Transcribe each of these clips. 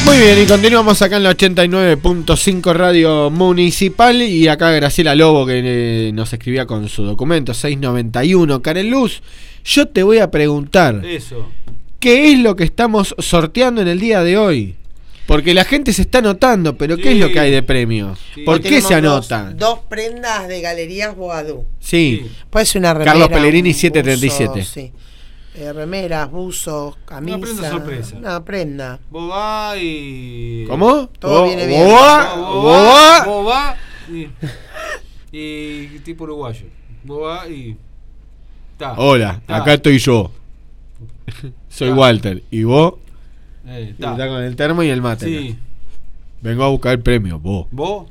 Muy bien, y continuamos acá en la 89.5 Radio Municipal. Y acá Graciela Lobo, que nos escribía con su documento 691. Karen Luz, yo te voy a preguntar eso. ¿Qué es lo que estamos sorteando en el día de hoy? Porque la gente se está anotando, pero ¿qué es lo que hay de premio? Sí. ¿Por qué se anotan? Dos prendas de Galerías Boadú. Sí. Puede ser una remera. Carlos Pellegrini 737. Buzo, sí. Remeras, buzos, camisas. Una prenda sorpresa. Una prenda. Boba y... ¿Cómo? Todo viene bien. Boba y tipo uruguayo. Boba y... Hola, acá estoy yo. Soy Walter. ¿Y vos? Está con el termo y el mate. Sí. Vengo a buscar el premio, vos. ¿Vos?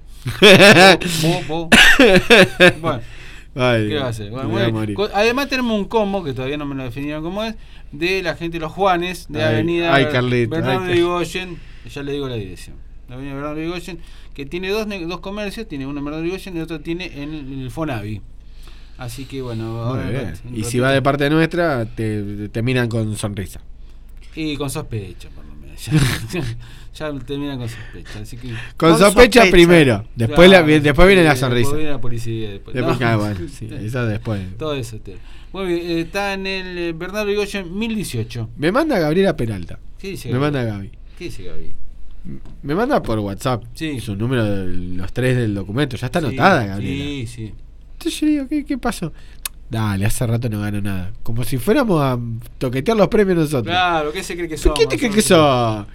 ¿Vos? Bueno. Ay, ¿qué va a hacer? Bueno, además tenemos un combo, que todavía no me lo definieron cómo es, de la gente de Los Juanes, de Avenida Bernardo Irigoyen, ya le digo la dirección. La Avenida Bernardo Irigoyen, que tiene dos comercios, tiene uno en Bernardo Irigoyen y otro tiene en el Fonavi. Así que bueno, ahora y si va de parte nuestra, te miran con sonrisa. Y con sospecha, por lo menos. Ya terminan con sospecha. Así que con sospecha primero. Después, claro, después viene la sonrisa. Después viene la policía. Después no. Bueno, sí, eso después. Todo eso. Muy bien, está en el Bernardo Irigoyen 1018. Me manda Gabriela Peralta. ¿Qué dice Gaby? Me manda Gaby. ¿Qué dice Gaby? Me manda por WhatsApp su número de los 3 del documento. Ya está anotada, Gabriela. Sí. Entonces yo digo, ¿qué pasó? Dale, hace rato no gano nada. Como si fuéramos a toquetear los premios nosotros. Claro, ¿qué se cree que somos? ¿Qué te crees que sos?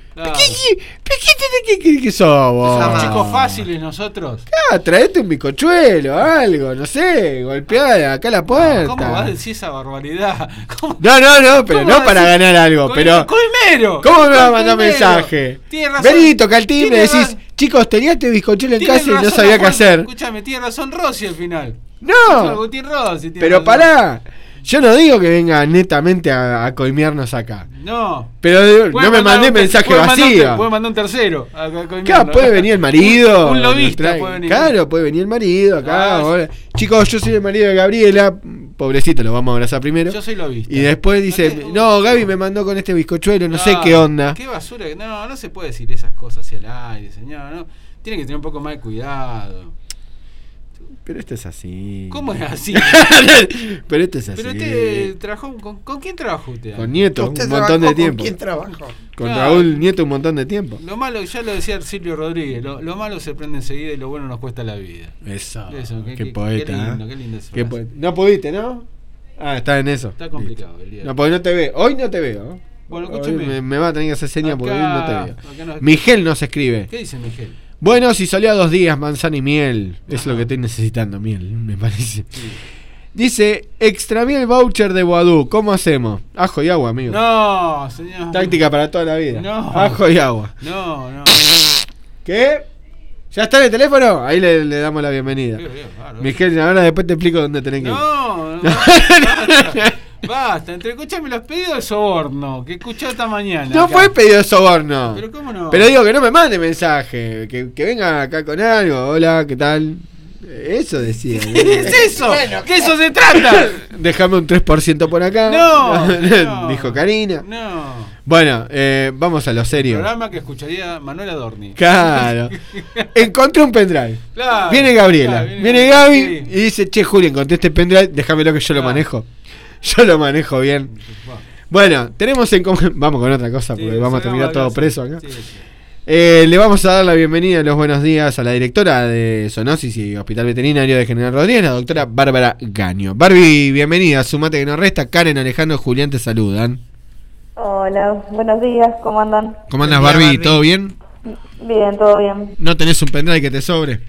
¿Qué te crees que sos vos? Somos chicos fáciles nosotros. Traete un bizcochuelo, algo, no sé, golpeá acá la puerta. ¿Cómo vas a decir esa barbaridad? No, pero no para ganar algo, pero... ¡Colmero! ¿Cómo me va a mandar mensaje? Vení, toca el timbre y decís, chicos, tenía este bizcochuelo en casa y no sabía qué hacer. Escuchame, tiene razón Rossi al final. No, pero pará. Yo no digo que venga netamente a coimearnos acá. No. Pero no me mandé mensaje vacío. Puede mandar un tercero a coimearnos. Claro, puede venir el marido. Un lobista puede venir. Claro, puede venir el marido acá. Chicos, yo soy el marido de Gabriela. Pobrecito, lo vamos a abrazar primero. Yo soy lobista. Y después dice, no, Gaby me mandó con este bizcochuelo, no sé qué onda. Qué basura. No se puede decir esas cosas hacia el aire, señor. No. Tiene que tener un poco más de cuidado. Pero esto es así. ¿Cómo es así? Pero esto es así. Pero usted trabajó. ¿Con quién trabajó usted? Con Nieto, un montón de tiempo. ¿Con quién trabajó? Con Raúl Nieto, un montón de tiempo. Lo malo, ya lo decía Silvio Rodríguez, lo malo se prende enseguida y lo bueno nos cuesta la vida. Eso qué poeta. Qué lindo ese No pudiste, ¿no? Está en eso. Está complicado el día. No, porque no te veo. Hoy no te veo. Bueno, escúcheme. Me va a tener que hacer señas porque hoy no te veo. Miguel nos escribe. ¿Qué dice Miguel? Bueno, si salió a 2 días, manzana y miel. Es lo que estoy necesitando, miel, me parece. Sí. Dice, extravié el voucher de Boadú. ¿Cómo hacemos? Ajo y agua, amigo. No, señor. Táctica para toda la vida. No. Ajo y agua. No. ¿Qué? ¿Ya está en el teléfono? Ahí le damos la bienvenida. Claro. Miguel, ahora después te explico dónde tenés que ir. No. Basta, escuchame los pedidos de soborno que escuché esta mañana. No acá. Fue pedido de soborno. Pero cómo no. Pero digo que no me mande mensaje, que venga acá con algo. Hola, ¿qué tal? Eso decía. ¿Qué es eso? Bueno, ¿qué eso se trata? Déjame un 3% por acá. No. Dijo Karina. No. Bueno, vamos a lo serio. Programa que escucharía Manuel Adorni. Claro. Encontré un pendrive. Claro. Viene Gabriela. Viene Gaby sí. Y dice, che, Juli, encontré este pendrive, déjamelo que yo lo manejo. Yo lo manejo bien. Bueno, tenemos en común. Vamos con otra cosa porque vamos a terminar todo preso acá. Sí. Le vamos a dar la bienvenida y los buenos días a la directora de Zoonosis y Hospital Veterinario de General Rodríguez, la doctora Bárbara Gaño. Barbie, bienvenida. Sumate que nos resta. Karen, Alejandro, Julián te saludan. Hola, buenos días. ¿Cómo andan? ¿Cómo andas, Barbie? ¿Todo bien? Bien, todo bien. ¿No tenés un pendrive que te sobre?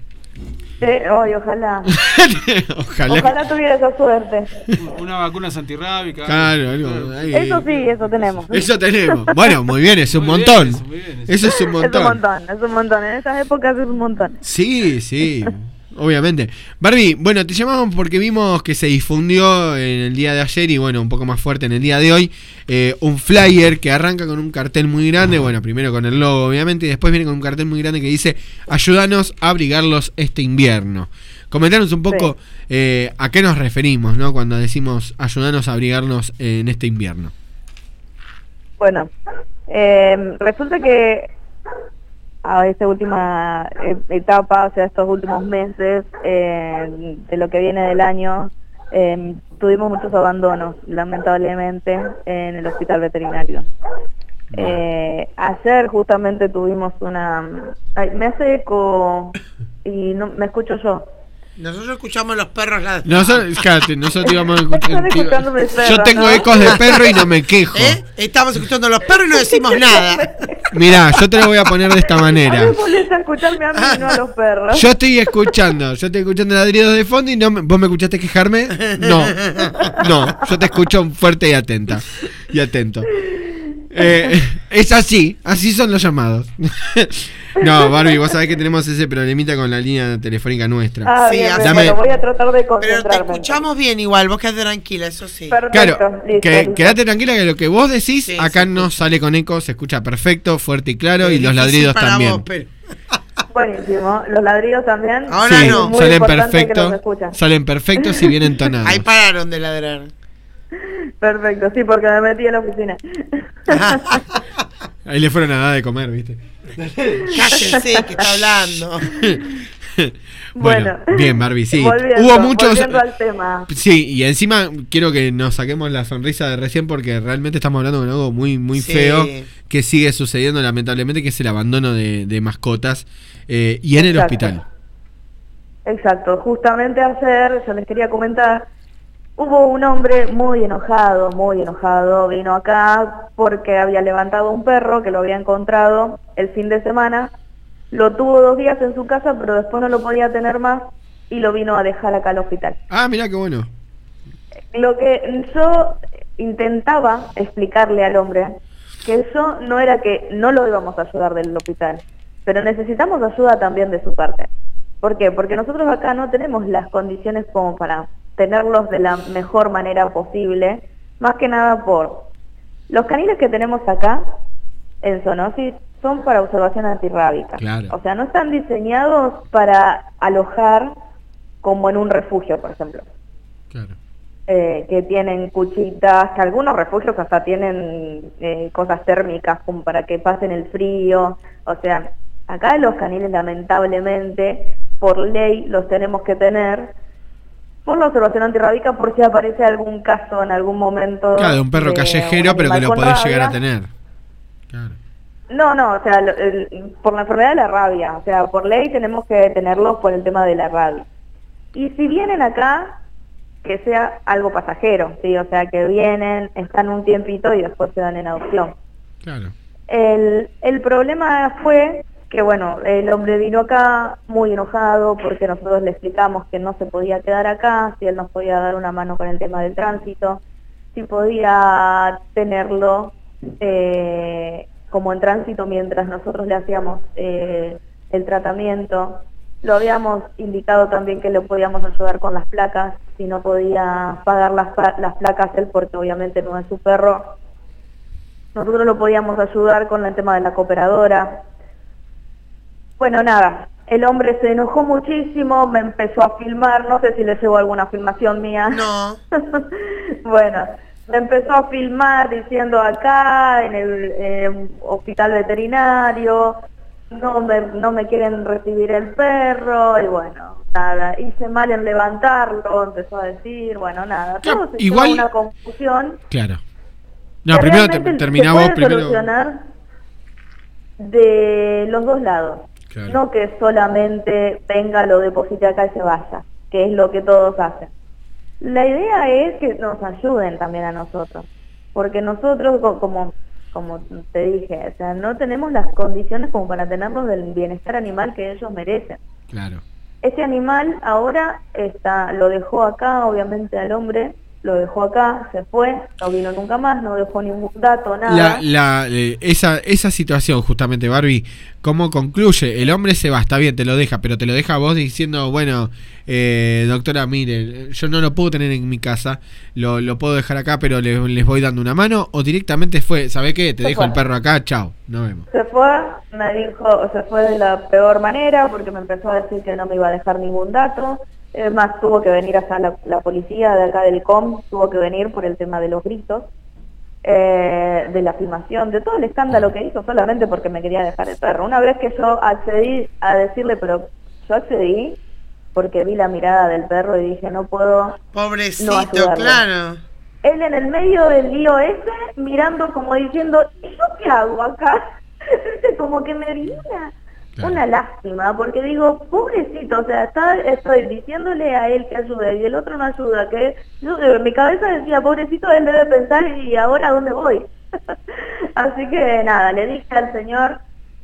Ojalá. Ojalá tuviera esa suerte. Una vacuna antirrábica. Claro, algo. Ahí. Eso sí, eso tenemos. Eso tenemos. Bueno, muy bien, es un montón. Eso es un montón. Es un montón. En esas épocas es un montón. Sí. Obviamente. Barbie, bueno, te llamamos porque vimos que se difundió en el día de ayer y bueno, un poco más fuerte en el día de hoy, un flyer que arranca con un cartel muy grande, bueno, primero con el logo obviamente y después viene con un cartel muy grande que dice, ayúdanos a abrigarlos este invierno. Comentanos un poco a qué nos referimos, ¿no? Cuando decimos ayúdanos a abrigarnos en este invierno. Bueno, resulta que a esta última etapa, o sea, estos últimos meses de lo que viene del año, tuvimos muchos abandonos, lamentablemente, en el hospital veterinario. Ayer justamente tuvimos una... Ay, me hace eco y no me escucho yo. Nosotros escuchamos los perros ladrar. Nosotros íbamos a escuchar. Perro, yo tengo ¿no? ecos de perro y no me quejo. Estamos escuchando a los perros y no decimos nada. Mirá, yo te lo voy a poner de esta manera. A mí me molesta escucharme a mí y no a los perros. Yo estoy escuchando ladridos de fondo y no ¿vos me escuchaste quejarme? No, yo te escucho fuerte y atenta. Y atento. Es así son los llamados. No, Barbie, vos sabés que tenemos ese problemita con la línea telefónica nuestra. Sí, bien, bueno, voy a tratar de pero concentrarme. te escuchamos bien igual, vos quedate tranquila, eso sí. Perfecto, Claro, listo. quédate tranquila que lo que vos decís Sí, acá se no sale con eco, se escucha perfecto, fuerte y claro, y los Difícil ladridos para también. vos, pero- Buenísimo. Los ladridos también. Ahora Sí, no. Muy salen importante que los perfectos, escuchen. salen perfectos y bien entonados. Ahí pararon de ladrar. Perfecto, sí, porque me metí en la oficina. Ahí le fueron a dar de comer, ¿viste? Cállense, que está hablando. Bueno, bien, Barbie, sí. Volviendo, Hubo muchos. volviendo al tema. Sí, y encima quiero que nos saquemos la sonrisa de recién porque realmente estamos hablando de algo muy, muy Sí. feo que sigue sucediendo lamentablemente, que es el abandono de mascotas y en el Exacto. hospital. Exacto, justamente ayer yo les quería comentar, hubo un hombre muy enojado, vino acá porque había levantado un perro que lo había encontrado el fin de semana, lo tuvo 2 días en su casa, pero después no lo podía tener más y lo vino a dejar acá al hospital. Ah, mirá qué bueno. Lo que yo intentaba explicarle al hombre, que eso no era que no lo íbamos a ayudar del hospital, pero necesitamos ayuda también de su parte. ¿Por qué? Porque nosotros acá no tenemos las condiciones como para tenerlos de la mejor manera posible, más que nada por los caniles que tenemos acá en zoonosis son para observación antirrábica. Claro. O sea, no están diseñados para alojar como en un refugio, por ejemplo. Claro. Que tienen cuchitas, que algunos refugios hasta tienen cosas térmicas como para que pasen el frío. O sea, acá los caniles lamentablemente por ley los tenemos que tener por la observación antirrábica por si aparece algún caso en algún momento. Claro, de un perro callejero, un pero que animal lo con podés llegar a rabia. tener. Claro. No, o sea, por la enfermedad de la rabia, o sea, por ley tenemos que tenerlos por el tema de la rabia. Y si vienen acá, que sea algo pasajero, ¿sí? O sea, que vienen, están un tiempito y después se dan en adopción. Claro. El problema fue que, bueno, el hombre vino acá muy enojado porque nosotros le explicamos que no se podía quedar acá, si él nos podía dar una mano con el tema del tránsito, si podía tenerlo como en tránsito mientras nosotros le hacíamos el tratamiento. Lo habíamos indicado también que le podíamos ayudar con las placas, si no podía pagar las placas él porque obviamente no es su perro. Nosotros lo podíamos ayudar con el tema de la cooperadora. Bueno, nada, el hombre se enojó muchísimo, me empezó a filmar, no sé si le llevo alguna filmación mía. No. Bueno, me empezó a filmar diciendo acá en el hospital veterinario, no me quieren recibir el perro, y bueno, nada, hice mal en levantarlo, empezó a decir, bueno, nada, todo se igual- hizo una confusión. Claro. No, que primero realmente terminá se vos puede primero. solucionar de los dos lados. Claro. No que solamente venga, lo deposite acá y se vaya, que es lo que todos hacen. La idea es que nos ayuden también a nosotros, porque nosotros, como te dije, o sea, no tenemos las condiciones como para tenerlos del bienestar animal que ellos merecen. Claro. Ese animal ahora lo dejó acá, obviamente al hombre, lo dejó acá, se fue, no vino nunca más, no dejó ningún dato, nada. Esa situación, justamente, Barbie, ¿cómo concluye? El hombre se va, está bien, te lo deja, pero te lo deja a vos diciendo, bueno, doctora, mire, yo no lo puedo tener en mi casa, lo puedo dejar acá, pero les voy dando una mano, o directamente fue, ¿sabe qué? Te dejo el perro acá, chao, nos vemos. Se fue, me dijo, se fue de la peor manera porque me empezó a decir que no me iba a dejar ningún dato. Más tuvo que venir hasta la policía de acá del COM, tuvo que venir por el tema de los gritos. de la filmación, de todo el escándalo que hizo solamente porque me quería dejar el perro. Una vez que yo accedí a decirle, pero yo accedí porque vi la mirada del perro y dije, no puedo. Pobrecito, no claro. Él en el medio del lío ese, mirando como diciendo, ¿y yo qué hago acá? Como que me dio una lástima, porque digo, pobrecito, o sea, estoy diciéndole a él que ayude y el otro no ayuda, que yo, en mi cabeza decía, pobrecito, él debe pensar, ¿y ahora a dónde voy? Así que nada, le dije al señor,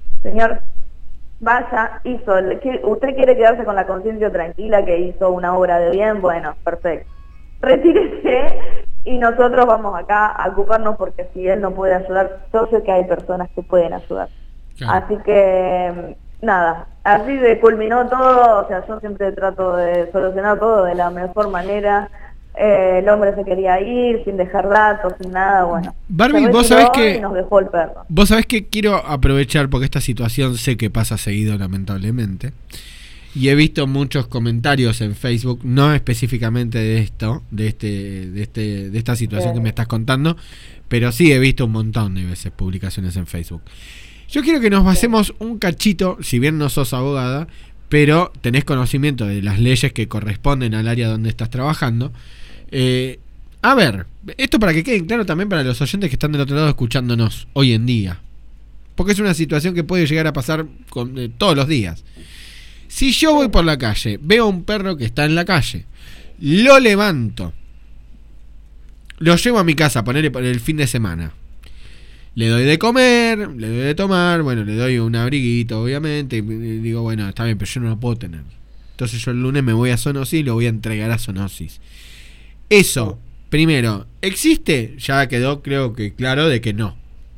vaya, usted quiere quedarse con la conciencia tranquila que hizo una obra de bien, bueno, perfecto, retírese y nosotros vamos acá a ocuparnos, porque si él no puede ayudar, yo sé que hay personas que pueden ayudar. Claro. Así que nada, así culminó todo, o sea, yo siempre trato de solucionar todo de la mejor manera. El hombre se quería ir sin dejar datos, sin nada, bueno. Barbie, vos sabés que nos dejó el perro. Vos sabés que quiero aprovechar, porque esta situación sé que pasa seguido, lamentablemente, y he visto muchos comentarios en Facebook, no específicamente de esto, de esta situación que me estás contando, pero sí he visto un montón de veces publicaciones en Facebook. Yo quiero que nos basemos un cachito, si bien no sos abogada, pero tenés conocimiento de las leyes que corresponden al área donde estás trabajando. A ver, esto para que quede claro también para los oyentes que están del otro lado escuchándonos hoy en día, porque es una situación que puede llegar a pasar todos los días. Si yo voy por la calle, veo a un perro que está en la calle, lo levanto, lo llevo a mi casa, ponerle por el fin de semana, le doy de comer, le doy de tomar, bueno, le doy un abriguito, obviamente, y digo, bueno, está bien, pero yo no lo puedo tener. Entonces yo el lunes me voy a Zoonosis y lo voy a entregar a Zoonosis. Eso, primero, ¿existe? Ya quedó, creo que claro, de que no.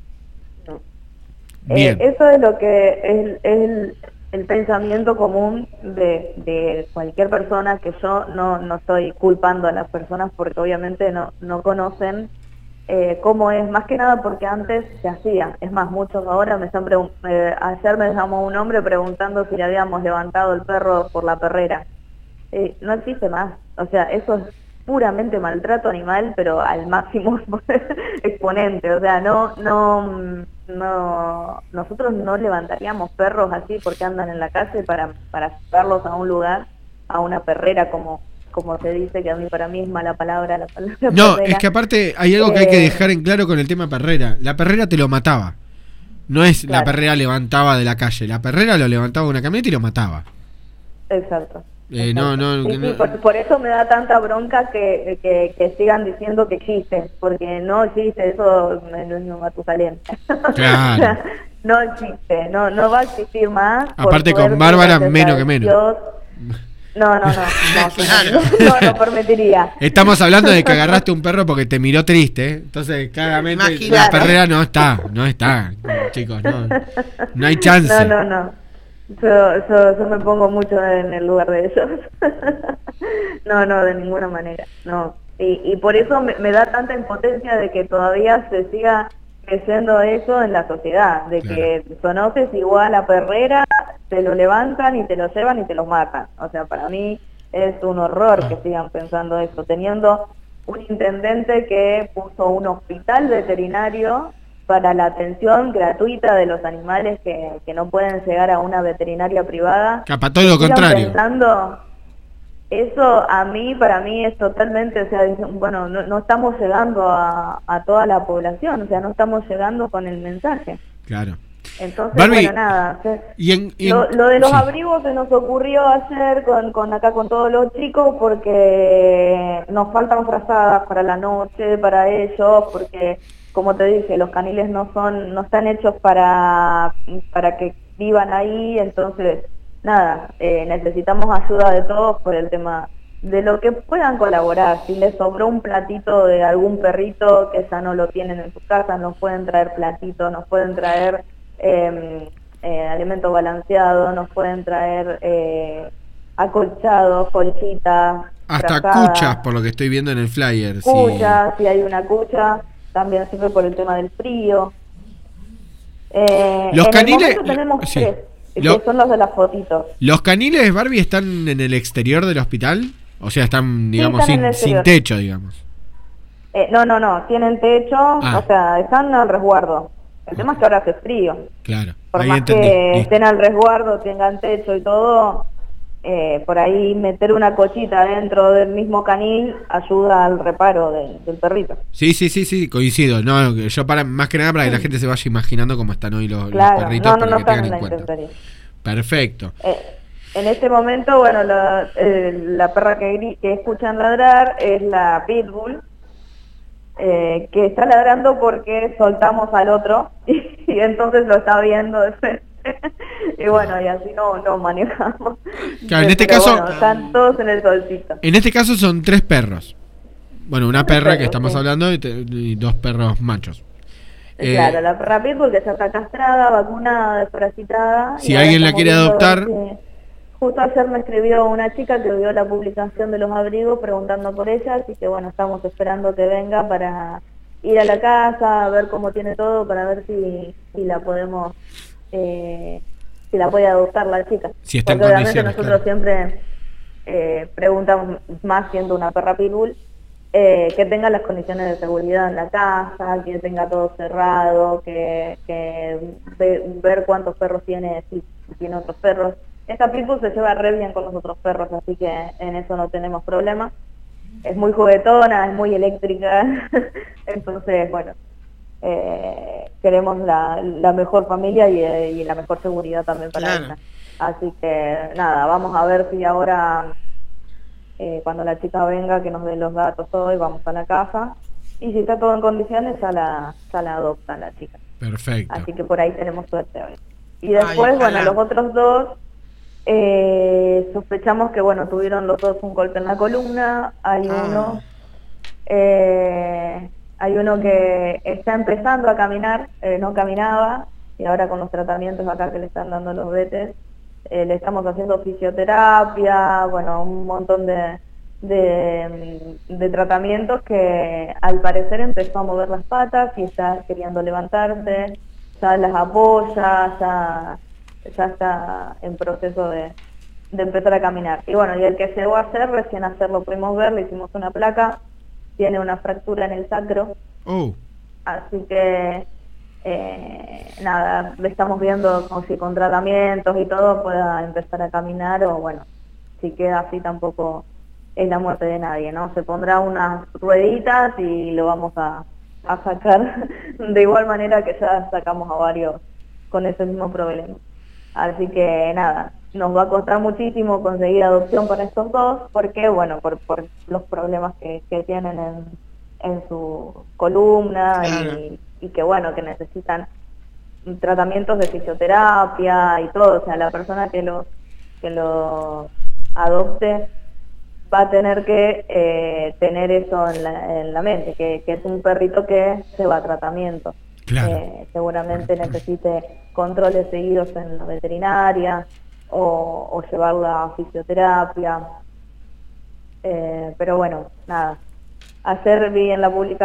Bien. Eso es lo que es el pensamiento común de cualquier persona, que yo no estoy culpando a las personas porque obviamente no conocen cómo es, más que nada porque antes se hacía. Es más, muchos ahora me están ayer me llamó un hombre preguntando si le habíamos levantado el perro por la perrera. No existe más, o sea, eso es puramente maltrato animal, pero al máximo exponente. O sea, nosotros no levantaríamos perros así porque andan en la calle para llevarlos a un lugar, a una perrera, como se dice, que para mí es mala palabra la palabra no, perrera. Es que aparte hay algo que hay que dejar en claro con el tema perrera. La perrera te lo mataba. No es claro. La perrera levantaba de la calle. La perrera lo levantaba de una camioneta y lo mataba. Exacto. Sí, por eso me da tanta bronca que sigan diciendo que existe, porque no existe, eso no es Matusalén. Claro. O sea, no existe, no va a existir más. Aparte con Bárbara menos que menos. No permitiría. Estamos hablando de que agarraste un perro porque te miró triste, entonces claramente la perrera no está, chicos, no hay chance. No. Yo me pongo mucho en el lugar de ellos. No, de ninguna manera. No. Y por eso me da tanta impotencia de que todavía se siga creciendo eso en la sociedad, de claro. Que Zoonosis igual a perrera, te lo levantan y te lo llevan y te lo matan. O sea, para mí es un horror que sigan pensando eso, teniendo un intendente que puso un hospital veterinario para la atención gratuita de los animales que no pueden llegar a una veterinaria privada. Para todo lo contrario. Pensando, eso para mí es totalmente, o sea, bueno, no estamos llegando a toda la población, o sea, no estamos llegando con el mensaje. Claro. Entonces, Barbie, bueno, nada. Lo de los abrigos se nos ocurrió ayer con todos los chicos porque nos faltan frazadas para la noche, para ellos, porque como te dije, los caniles no están hechos para que vivan ahí, entonces nada, necesitamos ayuda de todos por el tema de lo que puedan colaborar. Si les sobró un platito de algún perrito que ya no lo tienen en su casa, nos pueden traer platitos, nos pueden traer alimento balanceado, nos pueden traer acolchados, colchitas, hasta cuchas, por lo que estoy viendo en el flyer. Cuchas, si hay una cucha, también sirve por el tema del frío. Los caniles tenemos tres, que son los de las fotitos. ¿Los caniles, Barbie, están en el exterior del hospital? O sea, están, digamos, sin techo, digamos. No, tienen techo, o sea, están al resguardo. El tema es que ahora hace frío. Claro. Por más que estén al resguardo, tengan techo y todo, por ahí meter una cochita dentro del mismo canil ayuda al reparo del perrito. Sí, coincido. No, yo más que nada para que la gente se vaya imaginando cómo están hoy los perritos, para que tengan en cuenta. Perfecto. En este momento, bueno, la perra que escuchan ladrar es la Pitbull, que está ladrando porque soltamos al otro y entonces lo está viendo de frente. Y bueno, y así no manejamos. Claro, en este caso, bueno, están todos en el solcito. En este caso son 3 perros. Bueno, una perra que estamos hablando y 2 perros machos. Claro, la perra Pitbull que ya está castrada, vacunada, desparasitada. Si alguien la quiere adoptar. Justo ayer me escribió una chica que vio la publicación de los abrigos preguntando por ella, así que bueno, estamos esperando que venga para ir a la casa, a ver cómo tiene todo, para ver si la podemos, si la puede adoptar la chica. Si está en Porque obviamente condiciones, nosotros siempre preguntamos, más siendo una perra pitbull, que tenga las condiciones de seguridad en la casa, que tenga todo cerrado, que ver cuántos perros tiene, si tiene otros perros. Esta pitbull se lleva re bien con los otros perros, así que en eso no tenemos problema. Es muy juguetona, es muy eléctrica, entonces, bueno, queremos la mejor familia y la mejor seguridad también para ella. Así que, nada, vamos a ver si ahora, cuando la chica venga, que nos dé los datos todo y vamos a la casa. Y si está todo en condiciones, ya la adopta la chica. Perfecto. Así que por ahí tenemos suerte hoy. Y después, bueno, los otros dos, sospechamos que, bueno, tuvieron los dos un golpe en la columna. Hay uno que está empezando a caminar, no caminaba, y ahora con los tratamientos acá que le están dando los vetes, le estamos haciendo fisioterapia, bueno, un montón de tratamientos que al parecer empezó a mover las patas y está queriendo levantarse, ya las apoya, ya está en proceso de empezar a caminar. Y bueno, y el que llegó a hacer, recién ayer lo pudimos ver, le hicimos una placa, tiene una fractura en el sacro. Así que nada, le estamos viendo como si con tratamientos y todo pueda empezar a caminar, o bueno, si queda así tampoco es la muerte de nadie, ¿no? Se pondrá unas rueditas y lo vamos a sacar de igual manera que ya sacamos a varios con ese mismo problema. Así que nada, nos va a costar muchísimo conseguir adopción para estos dos, porque bueno, por los problemas que tienen en su columna, y que bueno, que necesitan tratamientos de fisioterapia y todo. O sea, la persona que lo adopte va a tener que tener eso en la mente, que es un perrito que se va a tratamiento. Seguramente necesite controles seguidos en la veterinaria o llevarla a fisioterapia. Pero bueno, nada. Ayer vi en la publicación